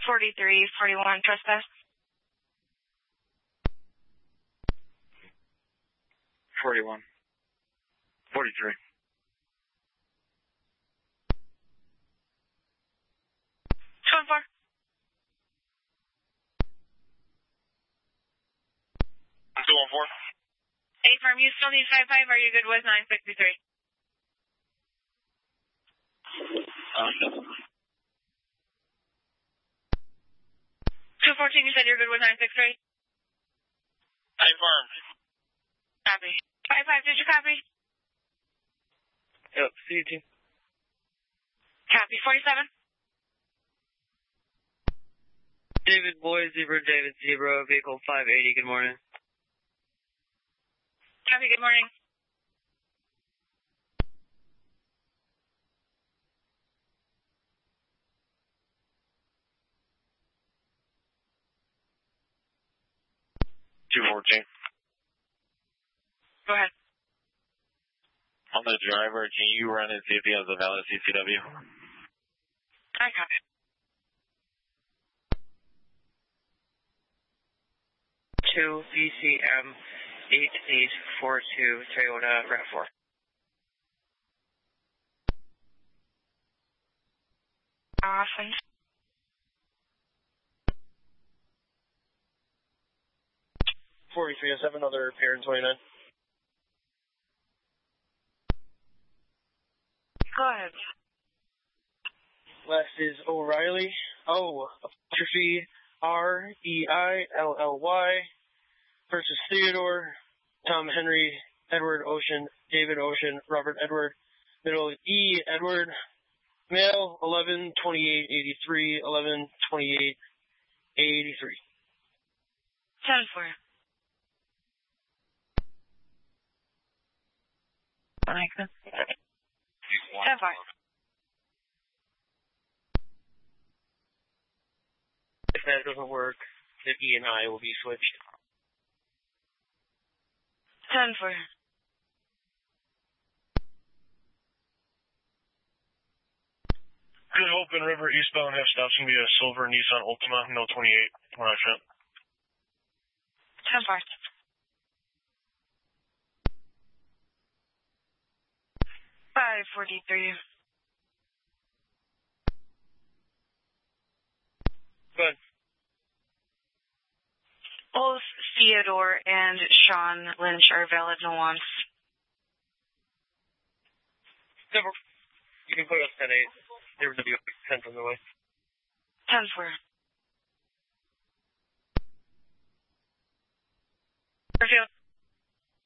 4341 trespass. 41. 43. 214. I'm 214. Affirm, you still need 55. Are you good with 963? 214, you said you're good with 963? Affirm. Copy. 55, did you copy? Yep, CT. Copy. 47? David Boy, Zebra, David Zebra, vehicle 580, good morning. Copy, good morning. Go ahead. On the driver, can you run and see if he has a valid CCW? I copy. Two BCM 8842 Toyota RAV4. Awesome. $43.07, another repair in 29. Go ahead. Last is O'Reilly. Apostrophe REILLY. First is Theodore, Tom Henry, Edward Ocean, David Ocean, Robert Edward. Middle is E. Edward. Male 11/28/83, 11/28/83. 10-4. Alexa. 10-4. If that doesn't work, the E and I will be switched. 10-4. Good Hope and River eastbound have stops going to be a silver Nissan Altima, no 28, where I fit. 10-4. 543. Good. Both Theodore and Sean Lynch are valid no wants. You can put us 10-8. There was a 10 from the way. 10-4.